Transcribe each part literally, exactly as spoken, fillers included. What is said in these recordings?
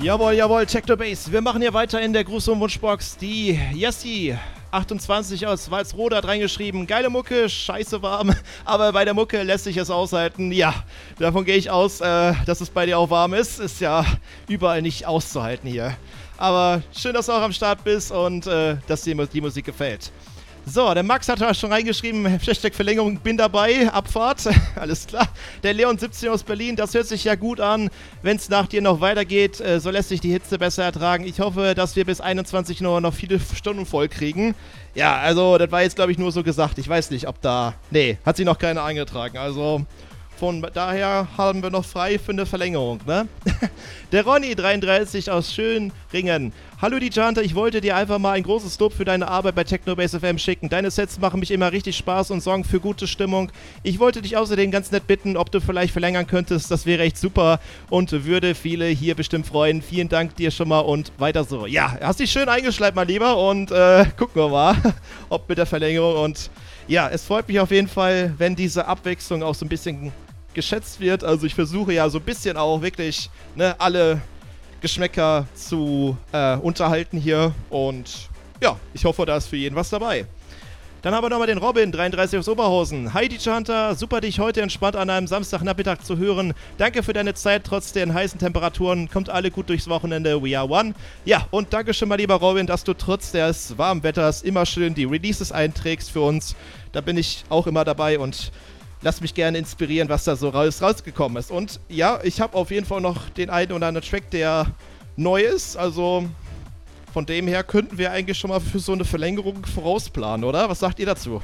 Jawohl, jawohl, Technobase. Wir machen hier weiter in der Gruß- und Wunschbox. Die Jessi achtundzwanzig aus Walsrode hat reingeschrieben, geile Mucke, scheiße warm, aber bei der Mucke lässt sich es aushalten. Ja, davon gehe ich aus, äh, dass es bei dir auch warm ist. Ist ja überall nicht auszuhalten hier. Aber schön, dass du auch am Start bist und äh, dass dir die Musik gefällt. So, der Max hat da schon reingeschrieben, Hashtag Verlängerung, bin dabei, Abfahrt, alles klar. Der Leon siebzehn aus Berlin, das hört sich ja gut an. Wenn es nach dir noch weitergeht, äh, so lässt sich die Hitze besser ertragen. Ich hoffe, dass wir bis einundzwanzig Uhr noch viele Stunden voll kriegen. Ja, also, das war jetzt, glaube ich, nur so gesagt. Ich weiß nicht, ob da... Nee, hat sich noch keiner eingetragen, also... Von daher haben wir noch frei für eine Verlängerung, ne? Der Ronny dreiunddreißig aus Schönringen. Hallo D J Hunter, ich wollte dir einfach mal ein großes Lob für deine Arbeit bei Technobase F M schicken. Deine Sets machen mich immer richtig Spaß und sorgen für gute Stimmung. Ich wollte dich außerdem ganz nett bitten, ob du vielleicht verlängern könntest. Das wäre echt super und würde viele hier bestimmt freuen. Vielen Dank dir schon mal und weiter so. Ja, hast dich schön eingeschleimt, mein Lieber, und äh, gucken wir mal, ob mit der Verlängerung. Und ja, es freut mich auf jeden Fall, wenn diese Abwechslung auch so ein bisschen geschätzt wird. Also ich versuche ja so ein bisschen auch wirklich, ne, alle Geschmäcker zu äh, unterhalten hier und ja, ich hoffe, da ist für jeden was dabei. Dann haben wir nochmal den Robin, dreiunddreißig aus Oberhausen. Hi D J Hunter, super dich heute entspannt an einem Samstagnachmittag zu hören. Danke für deine Zeit, trotz den heißen Temperaturen. Kommt alle gut durchs Wochenende, we are one. Ja, und danke schon mal, lieber Robin, dass du trotz des warmen Wetters immer schön die Releases einträgst für uns. Da bin ich auch immer dabei und lass mich gerne inspirieren, was da so raus, rausgekommen ist. Und ja, ich habe auf jeden Fall noch den einen oder anderen Track, der neu ist. Also von dem her könnten wir eigentlich schon mal für so eine Verlängerung vorausplanen, oder? Was sagt ihr dazu?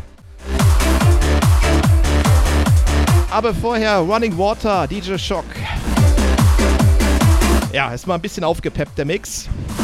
Aber vorher Running Water, D J Shock. Ja, ist mal ein bisschen aufgepeppt, der Mix.